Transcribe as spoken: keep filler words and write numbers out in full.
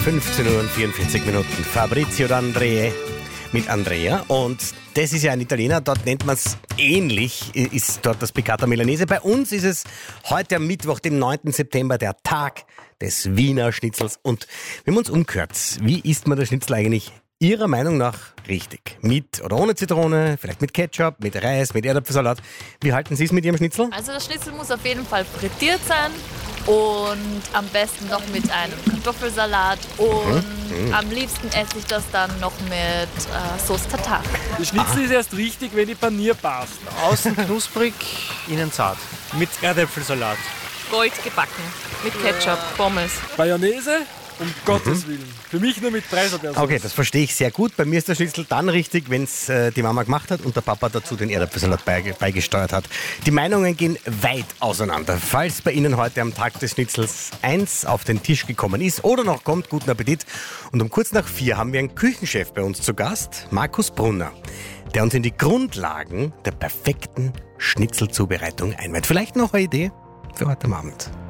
fünfzehn Uhr und vierundvierzig Minuten. Fabrizio D'Andrea mit Andrea. Und das ist ja ein Italiener, dort nennt man es ähnlich, ist dort das Piccata Milanese. Bei uns ist es heute am Mittwoch, dem neunten September, der Tag des Wiener Schnitzels. Und wenn man uns umgehört, wie isst man das Schnitzel eigentlich Ihrer Meinung nach richtig? Mit oder ohne Zitrone, vielleicht mit Ketchup, mit Reis, mit Erdäpfelsalat. Wie halten Sie es mit Ihrem Schnitzel? Also das Schnitzel muss auf jeden Fall frittiert sein und am besten noch mit einem Kartoffelsalat und mhm. am liebsten esse ich das dann noch mit äh, Sauce Tartare. Das Schnitzel ist erst richtig, wenn die Panier passt. Außen knusprig, innen zart. Mit Erdäpfelsalat. Gold gebacken, mit Ketchup, Pommes. Mayonnaise, um Gottes Willen. Für mich nur mit Preiselbeersauce. Okay, das verstehe ich sehr gut. Bei mir ist der Schnitzel dann richtig, wenn es äh, die Mama gemacht hat und der Papa dazu den Erdäpfelsalat beige- beigesteuert hat. Die Meinungen gehen weit auseinander. Falls bei Ihnen heute am Tag des Schnitzels eins auf den Tisch gekommen ist oder noch kommt, guten Appetit. Und um kurz nach vier haben wir einen Küchenchef bei uns zu Gast, Markus Brunner, der uns in die Grundlagen der perfekten Schnitzelzubereitung einweiht. Vielleicht noch eine Idee für heute Abend.